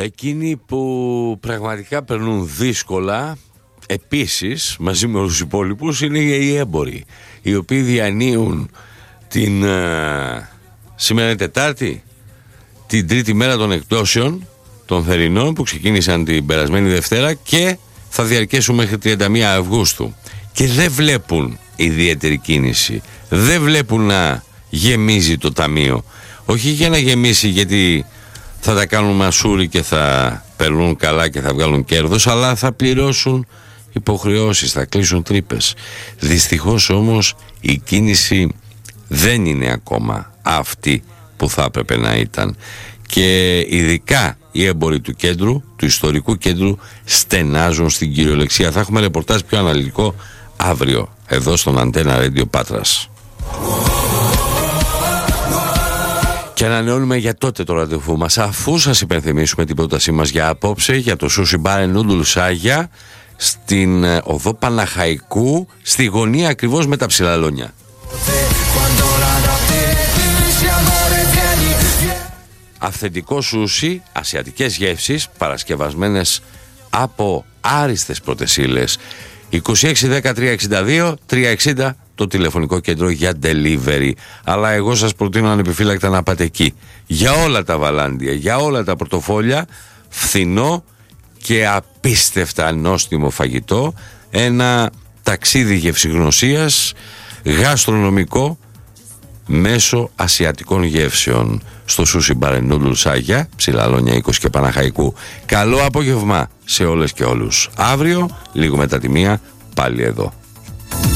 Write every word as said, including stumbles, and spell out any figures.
Εκείνοι που πραγματικά περνούν δύσκολα επίσης μαζί με όλους τους υπόλοιπους είναι οι έμποροι, οι οποίοι διανύουν την ε, σήμερα είναι Τετάρτη, την τρίτη μέρα των εκπτώσεων των θερινών που ξεκίνησαν την περασμένη Δευτέρα και θα διαρκέσουν μέχρι τριάντα μία Αυγούστου και δεν βλέπουν ιδιαίτερη κίνηση, δεν βλέπουν να γεμίζει το ταμείο, όχι για να γεμίσει γιατί θα τα κάνουν μασούρι και θα περνούν καλά και θα βγάλουν κέρδος, αλλά θα πληρώσουν υποχρεώσεις, θα κλείσουν τρύπες. Δυστυχώς όμως η κίνηση δεν είναι ακόμα αυτή που θα έπρεπε να ήταν και ειδικά οι έμποροι του κέντρου, του ιστορικού κέντρου, στενάζουν στην κυριολεξία. Θα έχουμε ρεπορτάζ πιο αναλυτικό αύριο εδώ στον Αντένα Radio Πάτρας. Και ανανεώνουμε για τότε το ραντεβού μας, αφού σας υπενθυμίσουμε την πρότασή μας για απόψε για το Sushi Bar and Noodles Άγια στην οδό Παναχαϊκού, στη γωνία ακριβώς με τα ψηλαλόνια. Αυθεντικό σούσι, ασιατικές γεύσεις παρασκευασμένες από άριστες πρωτεσίλες. είκοσι έξι δέκα τριακόσια εξήντα δύο τριακόσια εξήντα το τηλεφωνικό κέντρο για delivery. Αλλά εγώ σας προτείνω ανεπιφύλακτα να πάτε εκεί. Για όλα τα βαλάντια, για όλα τα πορτοφόλια, φθηνό και απίστευτα νόστιμο φαγητό. Ένα ταξίδι γευσηγνωσίας, γαστρονομικό, μέσω ασιατικών γεύσεων στο Sushi Bar and Noodles Άγια, Ψηλαλόνια είκοσι και Παναχαϊκού. Καλό απόγευμα σε όλες και όλους. Αύριο, λίγο μετά τη μία, πάλι εδώ.